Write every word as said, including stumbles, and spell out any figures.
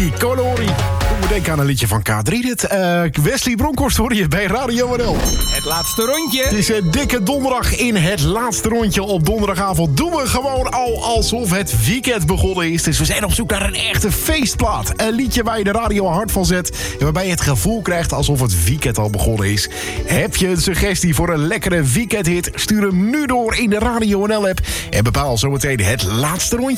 Tricolori. Ik moet denken aan een liedje van K drie dit. Uh, Wesley Bronkhorst hoor je bij Radio N L. Het laatste rondje. Het is een dikke donderdag in het laatste rondje. Op donderdagavond doen we gewoon al alsof het weekend begonnen is. Dus we zijn op zoek naar een echte feestplaat. Een liedje waar je de radio hard van zet. En waarbij je het gevoel krijgt alsof het weekend al begonnen is. Heb je een suggestie voor een lekkere weekendhit? Stuur hem nu door in de Radio N L app. En bepaal zometeen het laatste rondje.